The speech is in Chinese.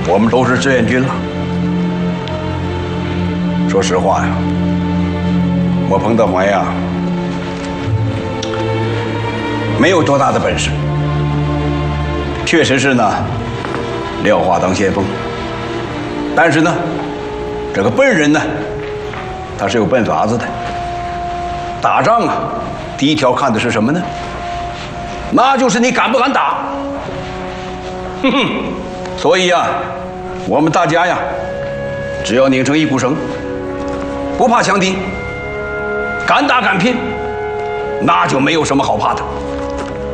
我们都是志愿军了。说实话呀，我彭德怀呀，没有多大的本事，确实是呢，廖化当先锋。但是呢，这个笨人呢，他是有笨法子的。打仗啊，第一条看的是什么呢？那就是你敢不敢打。哼哼，所以呀，我们大家呀，只要拧成一股绳，不怕强敌，敢打敢拼，那就没有什么好怕的。